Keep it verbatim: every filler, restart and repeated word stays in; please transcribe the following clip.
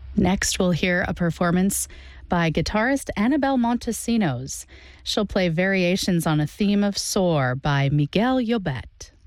Next, we'll hear a performance by guitarist Annabelle Montesinos. She'll play variations on a theme of Soar by Miguel Llobet.